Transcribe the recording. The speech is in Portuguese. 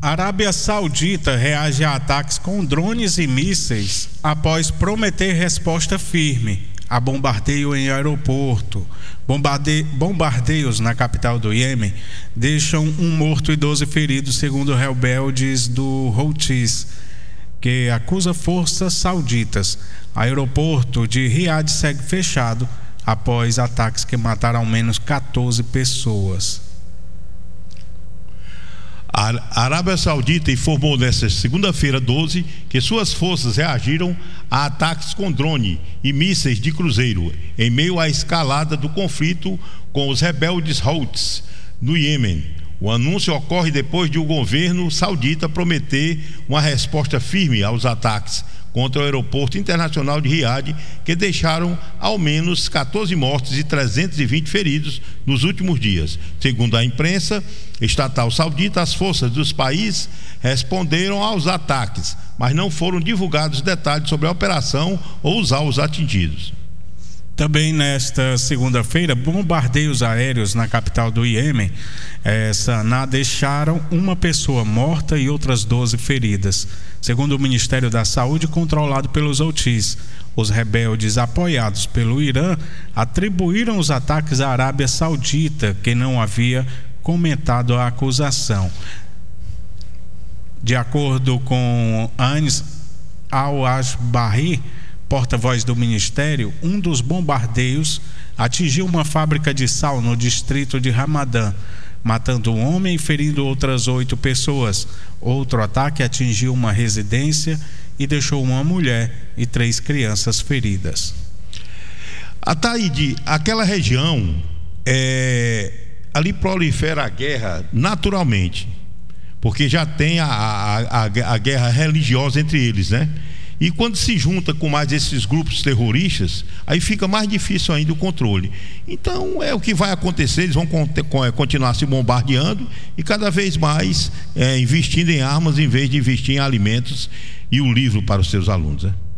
A Arábia Saudita reage a ataques com drones e mísseis após prometer resposta firme a bombardeio em aeroporto. Bombardeios na capital do Iêmen deixam um morto e 12 feridos, segundo rebeldes do Houthis, que acusa forças sauditas. O aeroporto de Riad segue fechado após ataques que mataram ao menos 14 pessoas. A Arábia Saudita informou nesta segunda-feira 12 que suas forças reagiram a ataques com drone e mísseis de cruzeiro em meio à escalada do conflito com os rebeldes Houthis no Iêmen. O anúncio ocorre depois de o governo saudita prometer uma resposta firme aos ataques contra o aeroporto internacional de Riad, que deixaram ao menos 14 mortos e 320 feridos nos últimos dias. Segundo a imprensa estatal saudita, as forças dos países responderam aos ataques, mas não foram divulgados detalhes sobre a operação ou os alvos atingidos. Também nesta segunda-feira, bombardeios aéreos na capital do Iêmen, Saná, deixaram uma pessoa morta e outras 12 feridas. Segundo o Ministério da Saúde, controlado pelos Houthis, os rebeldes apoiados pelo Irã atribuíram os ataques à Arábia Saudita, que não havia comentado a acusação. De acordo com Anis Al-Ashbari, porta-voz do ministério, um dos bombardeios atingiu uma fábrica de sal no distrito de Ramadã, matando um homem e ferindo outras 8 pessoas. Outro ataque atingiu uma residência e deixou uma mulher e 3 crianças feridas. Ataíde, aquela região ali prolifera a guerra naturalmente, porque já tem a guerra religiosa entre eles, né? E quando se junta com mais esses grupos terroristas, aí fica mais difícil ainda o controle. Então é o que vai acontecer, eles vão continuar se bombardeando e cada vez mais investindo em armas em vez de investir em alimentos e o livro para os seus alunos, né?